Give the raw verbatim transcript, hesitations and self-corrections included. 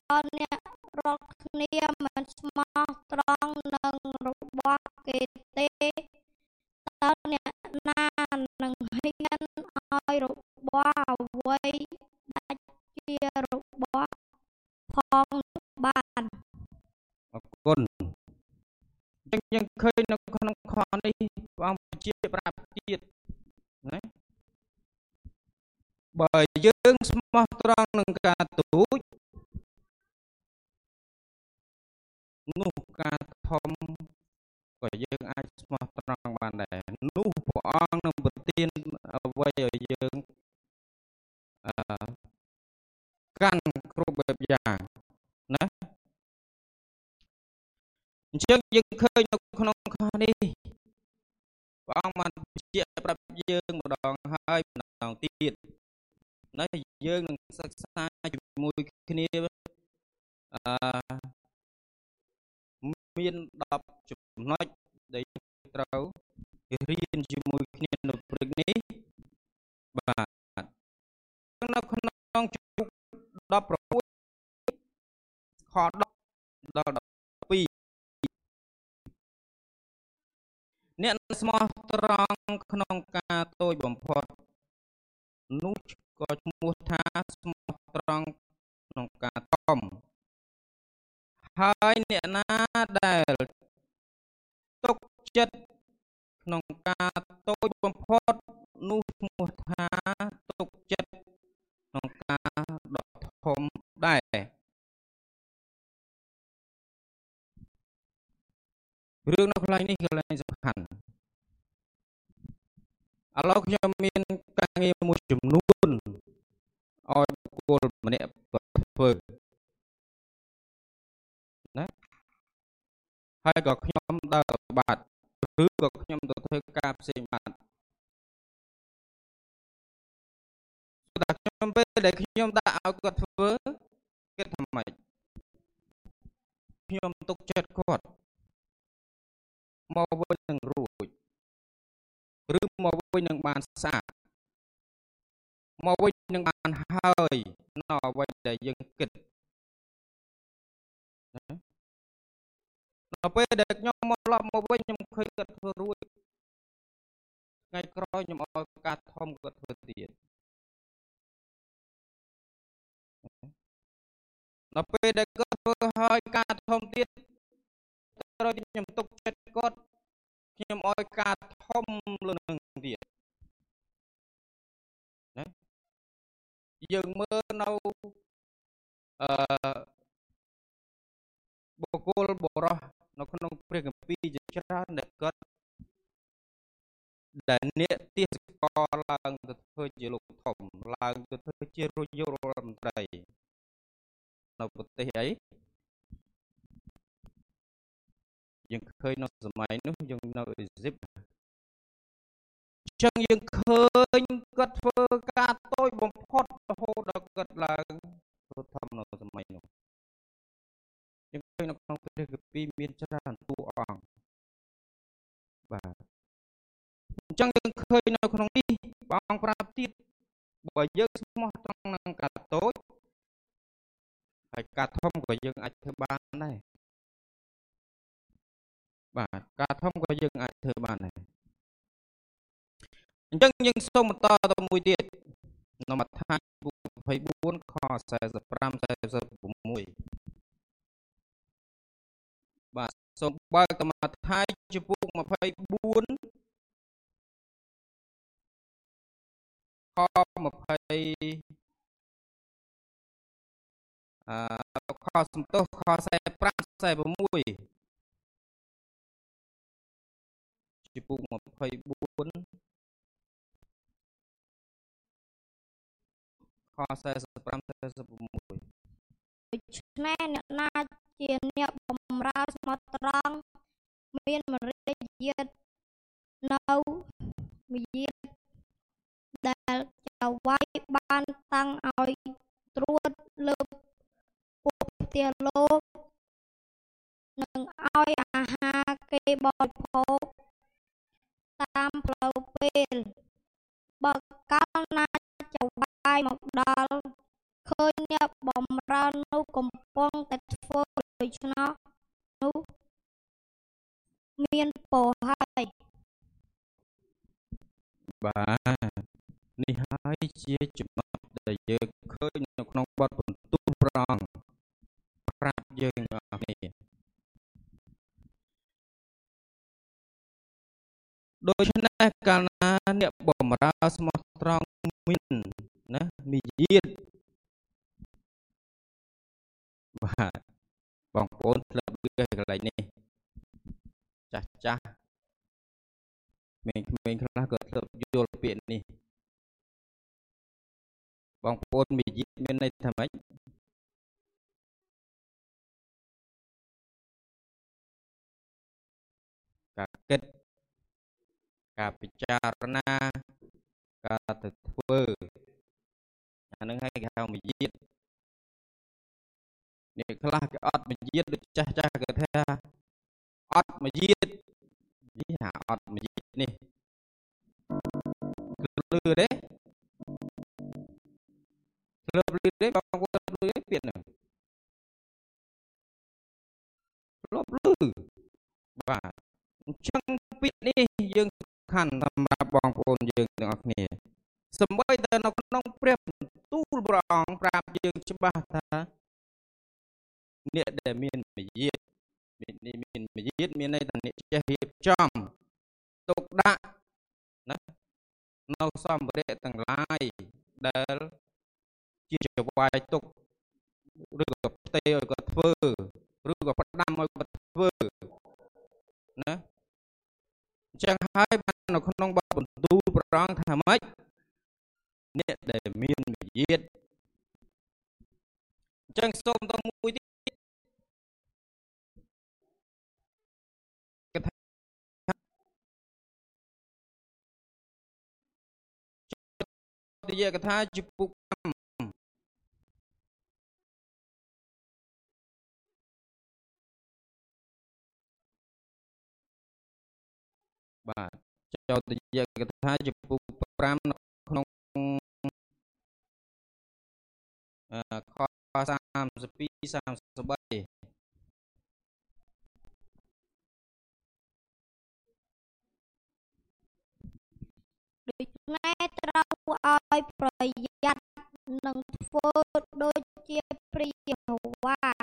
តអ្នករកគ្នាមិនស្មោះត្រង់នឹងរបស់គេទេតើអ្នកណានឹងហ៊ានឲ្យរបស់អ្វីដែលជារបស់ផងបានអរគុណអញ្ចឹងយើងឃើញនៅក្នុងខនេះព្រះអង្គជាប្រាប់ទៀតណាបើយើងស្មោះត្រង់នឹងការទូចនោះការធំក៏យើងអាចស្មោះត្រង់បានដែរនោះព្រះអង្គនឹងប្រទានអ្វីឲ្យយើងអឺកាន់គ្រប់បែបយ៉ាងណាអញ្ចឹងយើងឃើញនៅក្នុងខនេះព្រះអង្គបានបញ្ជាក់ប្រាប់យើងម្ដងហើយម្ដងទៀតណាយើងនឹងសិក្សាជាមួយគ្នាអឺមានដប់ចំណុចដែលត្រូវរៀនជាមួយគ្នានៅព្រឹកនេះបាទនៅក្នុងជំពូកដប់ប្រាំមួយខដប់ដល់ដប់ពីរអ្នកស្មោះត្រង់ក្នុងការតូចបំផុតនោះក៏ឈ្មោះថាស្មោះត្រង់ក្នុងការធំហើយអ្នកណាដែលទុកចិត្តក្នុងការតូចបំផុតនោះឈ្មោះថាទុកចិត្តក្នុងការដ៏ធំដែររឿងនៅកន្លែងនេះកន្លែងសំខាន់ឥឡូវខ្ញុំមានការងារមួយចំនួនឲ្យបុគ្គលម្នាក់ធ្វើណាហើយក៏ខ្ញុំដើរបាត់ឬក៏ខ្ញុំទៅធ្វើការផ្សេងបាត់តែខ្ញុំពេលដែលខ្ញុំដាក់ឲ្យគាត់ធ្វើគិតថាម៉េចខ្ញុំទុកចិត្តគាត់មកវិញនឹងរួចឬមកវិញនឹងបានស្អាតមកវិញនឹងបានហើយនៅអ្វីដែលយើងគិតដល់ពេលដែលខ្ញុំមកឡប់មកវិញខ្ញុំឃើញគាត់ធ្វើរួចថ្ងៃក្រោយខ្ញុំឲ្យការធំគាត់ធ្វើទៀតដល់ពេលដែលគាត់ធ្វើហើយការធំទៀតត្រូវខ្ញុំទុកចិត្តគាត់ខ្ញុំឲ្យការធំលើនឹងទៀតណាយើងមើលនៅអឺបុគ្គលបរោះនៅក្នុងព្រះគម្ពីរជាច្រើនដែលគាត់ដែលអ្នកទាសកលឡើងទៅធ្វើជាលោកធំឡើងទៅធ្វើជារាជរដ្ឋមន្ត្រីនៅប្រទេសអីយើងឃើញនៅសម័យនោះយើងនៅអេស៊ីបអញ្ចឹងយើងឃើញគាត់ធ្វើការតូចបំផុតរហូតដល់គាត់ឡើងធ្វើធំនៅសម័យនោះយើងឃើញនៅក្នុងព្រះគម្ពីរមានច្រើនតួអង្គបាទអញ្ចឹងយើងឃើញនៅក្នុងនេះព្រះអង្គប្រាប់ទៀតបើយើងស្មោះត្រង់នឹងការតូចហើយការធំក៏យើងអាចធ្វើបានដែរបាទការធំក៏យើងអាចធ្វើបានដែរអញ្ចឹងយើងសូមបន្តទៅមួយទៀតនៅម៉ាថាយពុកยี่สิบสี่ខสี่สิบห้า สี่สิบหกបាទសូមបើកទៅម៉ាថាយជំពូកยี่สิบสี่ខยี่สิบអឺខសំទោសខสี่สิบห้า สี่สิบหกជំពូកยี่สิบสี่ខสี่สิบห้า สี่สิบหกដូច្នេះអ្នកណាជាអ្នកបម្រើស្មោះត្រង់មានមរយាទនៅមាយាទដែលចៅហ្វាយបានតាំងឲ្យត្រួតលើពួកផ្ទះលោកនិងឲ្យអាហារគេបរិភោគតាមផ្លូវពេលបើកាលណាចៅហ្វាយមកដល់ឃើញអ្នកបម្រើនោះកំពុងតែធ្វើដូច្នោះនោះមានពរហើយបាទនេះហើយជាចំណុចដែលយើងឃើញនៅក្នុងបទបន្ទូលព្រះអង្គប្រាប់យើងទាំងអស់គ្នាដូច្នេះកាលណាអ្នកបម្រើស្មោះត្រង់មានណានិយាទបាទបងប្អូនធ្លាប់ឮកន្លែងនេះចាស់ចាស់ក្មេងៗខ្លះក៏ធ្លាប់យល់ពាក្យនេះបងប្អូននិយាទមានន័យថាម៉េចការគិតការពិចារណាការទៅធ្វើអានឹងហើយគេហៅនិយាទអ្នកខ្លះគេអត់និយាទដូចចាស់ចាស់គេថាអត់និយាទនេះអាអត់និយាទនេះលឺទេលឺលឺទេបងប្អូនលឺទេពាក្យហ្នឹងលឺលឺបាទអញ្ចឹងពាក្យនេះយើងសំខាន់សម្រាប់បងប្អូនយើងទាំងអស់គ្នាសម្បីតែនៅក្នុងព្រះបន្ទូលព្រះអង្គប្រាប់យើងច្បាស់ថាអ្នកដែលមានមាយាទមានមានមាយាទមានន័យថាអ្នកចេះរៀបចំទុកដាក់ណានៅសម្ភារៈទាំងឡាយដែលជាចវាយទុកឬក៏ផ្ទេឲ្យគាត់ធ្វើឬក៏ផ្ដាំឲ្យគាត់ធ្វើណាអញ្ចឹងហើយបាននៅក្នុងបទបន្ទូលព្រះអង្គថាម៉េចអ្នកដែលមានមាយាទអញ្ចឹងសូមតមួយទៀតទយកថាជាពុកបាទចោទយកថាជាពុកប្រាំនៅក្នុងអឺខសាមសិបពីរ សាមសិបបីដូច្នេះត្រូវឲ្យប្រយ័ត្ននិងធ្វើដូចជាព្រះយេហូវ៉ា